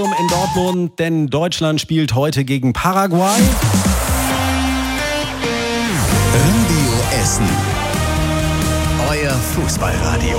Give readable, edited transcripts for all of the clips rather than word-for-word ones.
In Dortmund, denn Deutschland spielt heute gegen Paraguay. Radio Essen. Euer Fußballradio.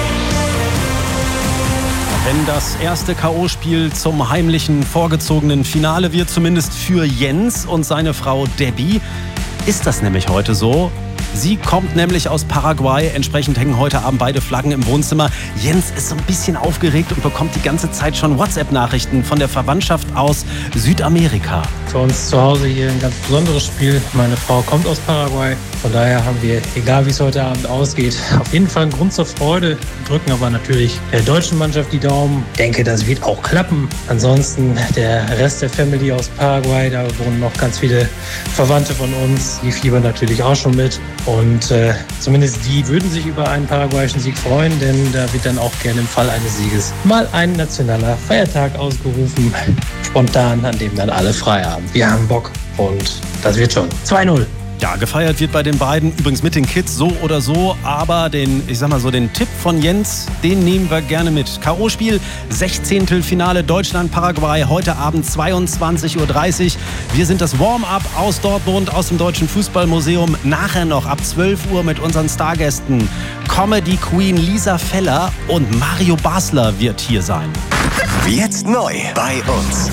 Wenn das erste K.O.-Spiel zum heimlichen, vorgezogenen Finale wird, zumindest für Jens und seine Frau Debbie, ist das nämlich heute so. Sie kommt nämlich aus Paraguay, entsprechend hängen heute Abend beide Flaggen im Wohnzimmer. Jens ist so ein bisschen aufgeregt und bekommt die ganze Zeit schon WhatsApp-Nachrichten von der Verwandtschaft aus Südamerika. Für uns zu Hause hier ein ganz besonderes Spiel. Meine Frau kommt aus Paraguay. Von daher haben wir, egal wie es heute Abend ausgeht, auf jeden Fall einen Grund zur Freude. Drücken aber natürlich der deutschen Mannschaft die Daumen. Denke, das wird auch klappen. Ansonsten der Rest der Family aus Paraguay, da wohnen noch ganz viele Verwandte von uns. Die fiebern natürlich auch schon mit. Und zumindest die würden sich über einen paraguayischen Sieg freuen, denn da wird dann auch gerne im Fall eines Sieges mal ein nationaler Feiertag ausgerufen. Spontan, an dem dann alle frei haben. Wir haben Bock und das wird schon. 2-0. Ja, gefeiert wird bei den beiden, übrigens mit den Kids so oder so, aber den Tipp von Jens, den nehmen wir gerne mit. K.O.-Spiel, 16. Finale Deutschland-Paraguay, heute Abend 22.30 Uhr. Wir sind das Warm-up aus Dortmund, aus dem Deutschen Fußballmuseum. Nachher noch ab 12 Uhr mit unseren Stargästen Comedy Queen Lisa Feller und Mario Basler wird hier sein. Jetzt neu bei uns.